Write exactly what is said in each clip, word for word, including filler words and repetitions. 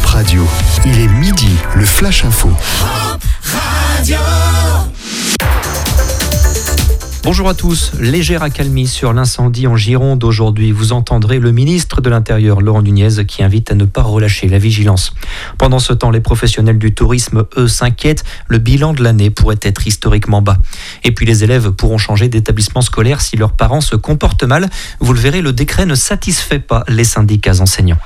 Radio. Il est midi, le Flash Info. Hop Radio. Bonjour à tous. Légère accalmie sur l'incendie en Gironde aujourd'hui. Vous entendrez le ministre de l'Intérieur, Laurent Nunez, qui invite à ne pas relâcher la vigilance. Pendant ce temps, les professionnels du tourisme, eux, s'inquiètent. Le bilan de l'année pourrait être historiquement bas. Et puis les élèves pourront changer d'établissement scolaire si leurs parents se comportent mal. Vous le verrez, le décret ne satisfait pas les syndicats enseignants.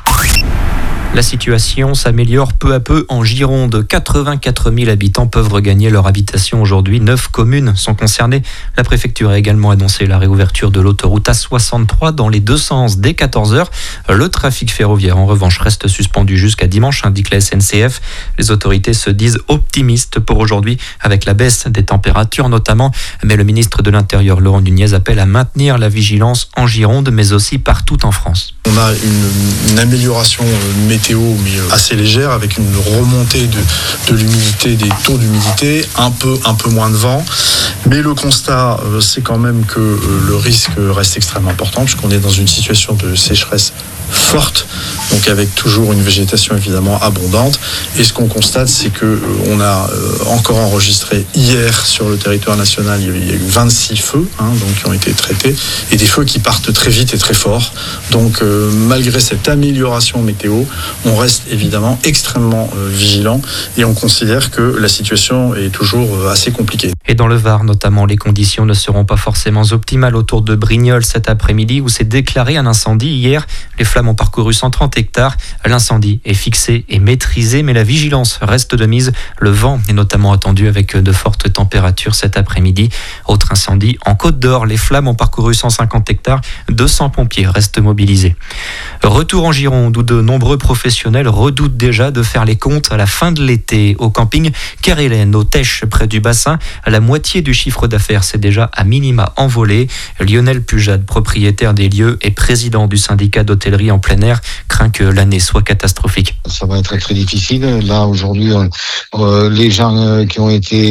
La situation s'améliore peu à peu en Gironde. quatre-vingt-quatre mille habitants peuvent regagner leur habitation aujourd'hui. Neuf communes sont concernées. La préfecture a également annoncé la réouverture de l'autoroute A soixante-trois dans les deux sens dès quatorze heures. Le trafic ferroviaire, en revanche, reste suspendu jusqu'à dimanche, indique la S N C F. Les autorités se disent optimistes pour aujourd'hui, avec la baisse des températures notamment. Mais le ministre de l'Intérieur, Laurent Nunez, appelle à maintenir la vigilance en Gironde, mais aussi partout en France. On a une, une amélioration météo, mais assez légère, avec une remontée de, de l'humidité, des taux d'humidité, un peu, un peu moins de vent. Mais le constat, c'est quand même que le risque reste extrêmement important, puisqu'on est dans une situation de sécheresse forte, donc avec toujours une végétation évidemment abondante. Et ce qu'on constate, c'est que on a encore enregistré hier sur le territoire national, il y a eu vingt-six feux, hein, donc qui ont été traités, et des feux qui partent très vite et très fort. Donc euh, malgré cette amélioration météo, on reste évidemment extrêmement euh, vigilant et on considère que la situation est toujours euh, assez compliquée. Et dans le Var notamment, les conditions ne seront pas forcément optimales autour de Brignoles cet après-midi où s'est déclaré un incendie hier. Les flammes ont parcouru cent trente hectares. L'incendie est fixé et maîtrisé, mais la vigilance reste de mise. Le vent est notamment attendu avec de fortes températures cet après-midi. Autre incendie en Côte d'Or. Les flammes ont parcouru cent cinquante hectares. deux cents pompiers restent mobilisés. Retour en Gironde où de nombreux professionnels redoutent déjà de faire les comptes à la fin de l'été. Au camping Kerhellen, au Tèche, près du bassin, la moitié du chiffre d'affaires s'est déjà à minima envolé. Lionel Pujade, propriétaire des lieux et président du syndicat d'hôtellerie en plein air, craint que l'année soit catastrophique. Ça va être très difficile. Là, aujourd'hui, euh, les gens euh, qui ont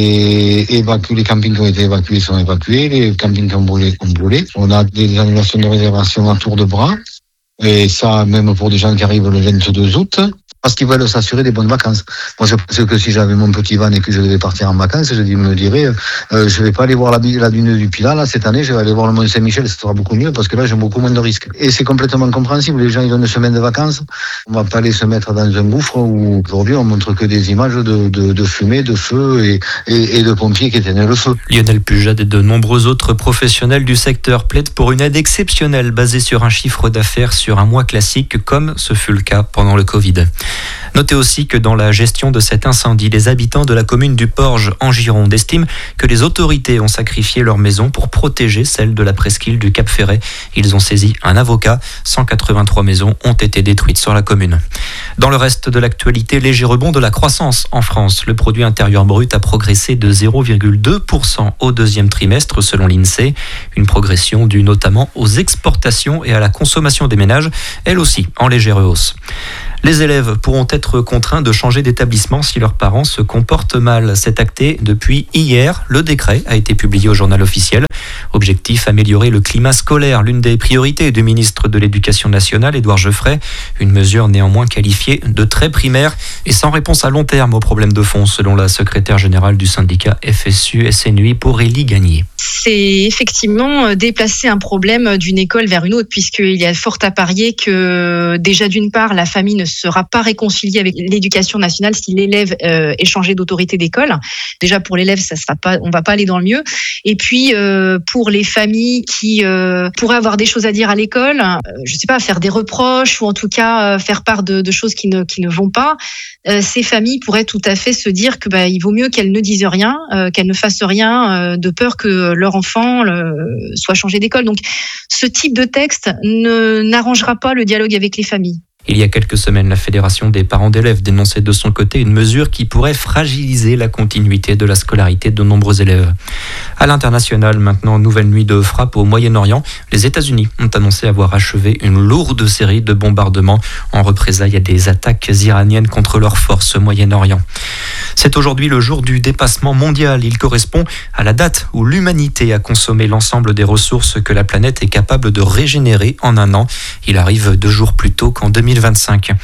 été évacués, les campings qui ont été évacués sont évacués, les campings qui ont brûlé, ont brûlé. On a des annulations de réservation à tour de bras. Et ça, même pour des gens qui arrivent le vingt-deux août, parce qu'ils veulent s'assurer des bonnes vacances. Moi, je pense que si j'avais mon petit van et que je devais partir en vacances, je me dirais, euh, je vais pas aller voir la, la dune du Pilat, là, cette année, je vais aller voir le Mont Saint-Michel, ça sera beaucoup mieux, parce que là, j'ai beaucoup moins de risques. Et c'est complètement compréhensible. Les gens, ils ont une semaine de vacances. On va pas aller se mettre dans un gouffre où, aujourd'hui, on montre que des images de, de, de fumée, de feu et, et, et de pompiers qui éteignent le feu. Lionel Pujade et de nombreux autres professionnels du secteur plaident pour une aide exceptionnelle basée sur un chiffre d'affaires sur un mois classique, comme ce fut le cas pendant le Covid. Notez aussi que dans la gestion de cet incendie, les habitants de la commune du Porge en Gironde estiment que les autorités ont sacrifié leur maison pour protéger celle de la presqu'île du Cap Ferret. Ils ont saisi un avocat. cent quatre-vingt-trois maisons ont été détruites sur la commune. Dans le reste de l'actualité, léger rebond de la croissance en France. Le produit intérieur brut a progressé de zéro virgule deux pour cent au deuxième trimestre selon l'INSEE. Une progression due notamment aux exportations et à la consommation des ménages, elle aussi en légère hausse. Les élèves pourront être contraints de changer d'établissement si leurs parents se comportent mal. C'est acté depuis hier. Le décret a été publié au journal officiel. Objectif, améliorer le climat scolaire, l'une des priorités du ministre de l'Éducation nationale, Édouard Geoffrey. Une mesure néanmoins qualifiée de très primaire et sans réponse à long terme aux problèmes de fond, selon la secrétaire générale du syndicat F S U S N U I, Aurélie Gagné. C'est effectivement déplacer un problème d'une école vers une autre, puisqu'il y a fort à parier que déjà d'une part, la famille ne sera pas réconciliée avec l'éducation nationale si l'élève euh, est changé d'autorité d'école. Déjà pour l'élève, ça sera pas, on va pas aller dans le mieux. Et puis euh, pour les familles qui euh, pourraient avoir des choses à dire à l'école, euh, je sais pas, faire des reproches ou en tout cas euh, faire part de, de choses qui ne qui ne vont pas. Euh, ces familles pourraient tout à fait se dire que bah il vaut mieux qu'elles ne disent rien, euh, qu'elles ne fassent rien, euh, de peur que leur enfant le, soit changé d'école. Donc ce type de texte ne n'arrangera pas le dialogue avec les familles. Il y a quelques semaines, la Fédération des parents d'élèves dénonçait de son côté une mesure qui pourrait fragiliser la continuité de la scolarité de nombreux élèves. À l'international, maintenant, nouvelle nuit de frappe au Moyen-Orient. Les États-Unis ont annoncé avoir achevé une lourde série de bombardements en représailles à des attaques iraniennes contre leurs forces au Moyen-Orient. C'est aujourd'hui le jour du dépassement mondial. Il correspond à la date où l'humanité a consommé l'ensemble des ressources que la planète est capable de régénérer en un an. Il arrive deux jours plus tôt qu'en deux mille vingt-cinq.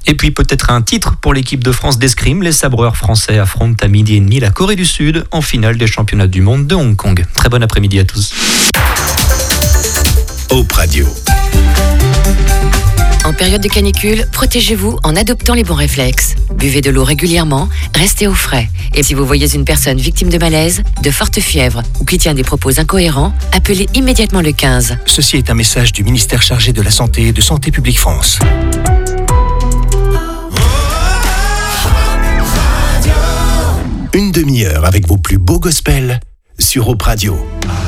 Et puis peut-être un titre pour l'équipe de France d'escrime. Les sabreurs français affrontent à midi et demi la Corée du Sud en finale des championnats du monde de Hong Kong. Très bon après-midi à tous. Hope Radio. En période de canicule, protégez-vous en adoptant les bons réflexes. Buvez de l'eau régulièrement, restez au frais. Et si vous voyez une personne victime de malaise, de forte fièvre ou qui tient des propos incohérents, appelez immédiatement le quinze. Ceci est un message du ministère chargé de la Santé et de Santé publique France. Une demi-heure avec vos plus beaux gospels sur Hope Radio.